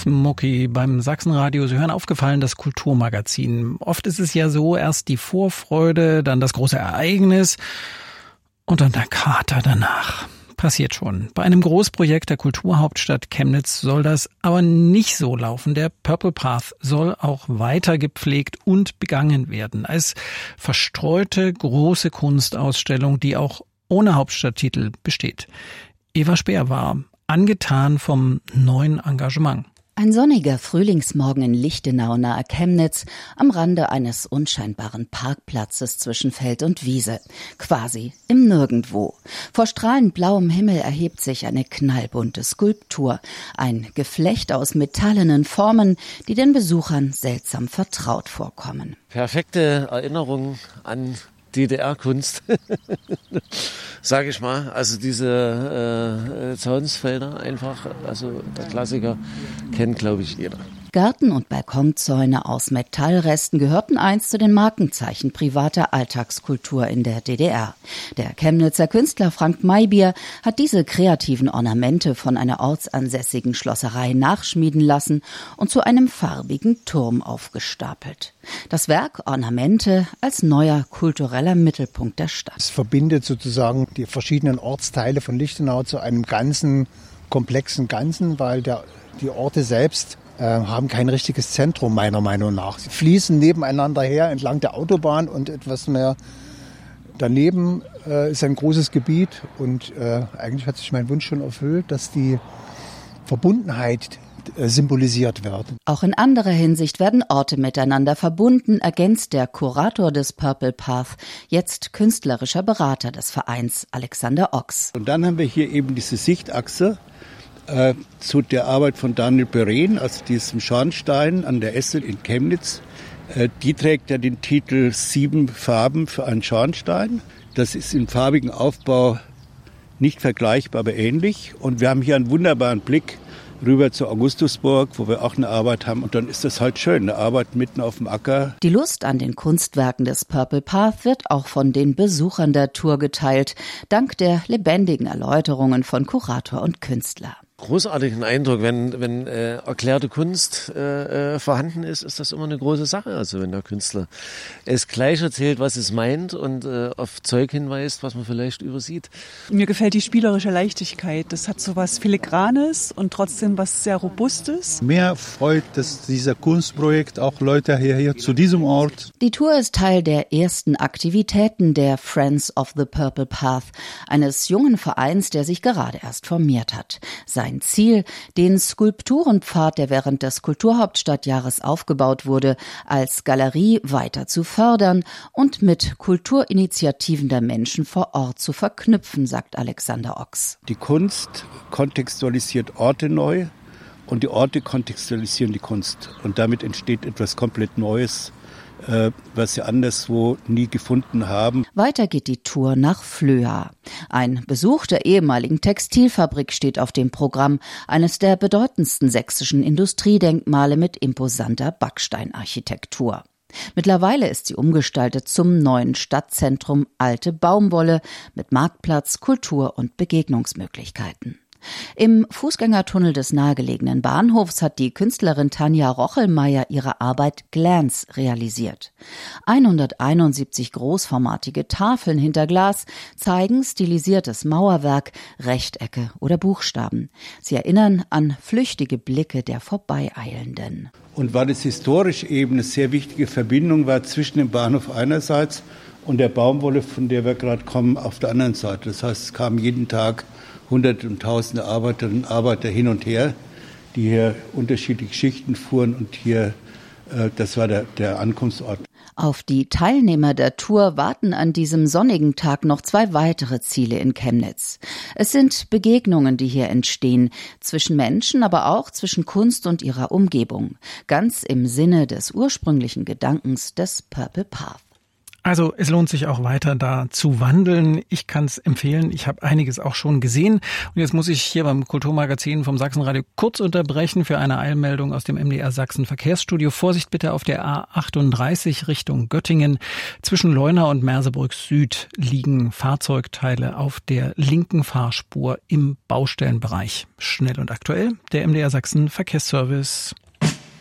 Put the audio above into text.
Mucki beim Sachsenradio. Sie hören Aufgefallen, das Kulturmagazin. Oft ist es ja so, erst die Vorfreude, dann das große Ereignis und dann der Kater danach. Passiert schon. Bei einem Großprojekt der Kulturhauptstadt Chemnitz soll das aber nicht so laufen. Der Purple Path soll auch weiter gepflegt und begangen werden. Als verstreute große Kunstausstellung, die auch ohne Hauptstadttitel besteht. Eva Speer war angetan vom neuen Engagement. Ein sonniger Frühlingsmorgen in Lichtenau nahe Chemnitz, am Rande eines unscheinbaren Parkplatzes zwischen Feld und Wiese, quasi im Nirgendwo. Vor strahlend blauem Himmel erhebt sich eine knallbunte Skulptur, ein Geflecht aus metallenen Formen, die den Besuchern seltsam vertraut vorkommen. Perfekte Erinnerung an DDR-Kunst, sage ich mal. Also diese Zaunsfelder einfach, also der Klassiker, kennt, glaube ich, jeder. Gärten und Balkonzäune aus Metallresten gehörten einst zu den Markenzeichen privater Alltagskultur in der DDR. Der Chemnitzer Künstler Frank Maybier hat diese kreativen Ornamente von einer ortsansässigen Schlosserei nachschmieden lassen und zu einem farbigen Turm aufgestapelt. Das Werk Ornamente als neuer kultureller Mittelpunkt der Stadt. Es verbindet sozusagen die verschiedenen Ortsteile von Lichtenau zu einem ganzen, komplexen Ganzen, weil die Orte selbst haben kein richtiges Zentrum, meiner Meinung nach. Sie fließen nebeneinander her entlang der Autobahn und etwas mehr daneben ist ein großes Gebiet. Und eigentlich hat sich mein Wunsch schon erfüllt, dass die Verbundenheit symbolisiert wird. Auch in anderer Hinsicht werden Orte miteinander verbunden, ergänzt der Kurator des Purple Path, jetzt künstlerischer Berater des Vereins, Alexander Ochs. Und dann haben wir hier eben diese Sichtachse zu der Arbeit von Daniel Perren, also diesem Schornstein an der Esse in Chemnitz. Die trägt ja den Titel 7 Farben für einen Schornstein. Das ist im farbigen Aufbau nicht vergleichbar, aber ähnlich. Und wir haben hier einen wunderbaren Blick rüber zur Augustusburg, wo wir auch eine Arbeit haben. Und dann ist das halt schön, eine Arbeit mitten auf dem Acker. Die Lust an den Kunstwerken des Purple Path wird auch von den Besuchern der Tour geteilt, dank der lebendigen Erläuterungen von Kurator und Künstler. Großartigen Eindruck, wenn erklärte Kunst vorhanden ist, ist das immer eine große Sache. Also wenn der Künstler es gleich erzählt, was es meint und auf Zeug hinweist, was man vielleicht übersieht. Mir gefällt die spielerische Leichtigkeit. Das hat so was Filigranes und trotzdem was sehr Robustes. Mir freut, dass dieser Kunstprojekt auch Leute hierher zu diesem Ort. Die Tour ist Teil der ersten Aktivitäten der Friends of the Purple Path, eines jungen Vereins, der sich gerade erst formiert hat. Sein Ziel, den Skulpturenpfad, der während des Kulturhauptstadtjahres aufgebaut wurde, als Galerie weiter zu fördern und mit Kulturinitiativen der Menschen vor Ort zu verknüpfen, sagt Alexander Ochs. Die Kunst kontextualisiert Orte neu und die Orte kontextualisieren die Kunst. Und damit entsteht etwas komplett Neues, was sie anderswo nie gefunden haben. Weiter geht die Tour nach Flöa. Ein Besuch der ehemaligen Textilfabrik steht auf dem Programm, eines der bedeutendsten sächsischen Industriedenkmale mit imposanter Backsteinarchitektur. Mittlerweile ist sie umgestaltet zum neuen Stadtzentrum Alte Baumwolle mit Marktplatz, Kultur- und Begegnungsmöglichkeiten. Im Fußgängertunnel des nahegelegenen Bahnhofs hat die Künstlerin Tanja Rochelmeier ihre Arbeit Glance realisiert. 171 großformatige Tafeln hinter Glas zeigen stilisiertes Mauerwerk, Rechtecke oder Buchstaben. Sie erinnern an flüchtige Blicke der Vorbeieilenden. Und weil es historisch eben eine sehr wichtige Verbindung war zwischen dem Bahnhof einerseits und der Baumwolle, von der wir gerade kommen, auf der anderen Seite. Das heißt, es kamen jeden Tag Hunderte und Tausende Arbeiterinnen und Arbeiter hin und her, die hier unterschiedliche Schichten fuhren und hier, das war der Ankunftsort. Auf die Teilnehmer der Tour warten an diesem sonnigen Tag noch 2 weitere Ziele in Chemnitz. Es sind Begegnungen, die hier entstehen, zwischen Menschen, aber auch zwischen Kunst und ihrer Umgebung, ganz im Sinne des ursprünglichen Gedankens des Purple Path. Also es lohnt sich auch weiter da zu wandeln. Ich kann es empfehlen. Ich habe einiges auch schon gesehen. Und jetzt muss ich hier beim Kulturmagazin vom Sachsenradio kurz unterbrechen für eine Eilmeldung aus dem MDR Sachsen Verkehrsstudio. Vorsicht bitte auf der A38 Richtung Göttingen. Zwischen Leuna und Mersebrück Süd liegen Fahrzeugteile auf der linken Fahrspur im Baustellenbereich. Schnell und aktuell, der MDR Sachsen Verkehrsservice.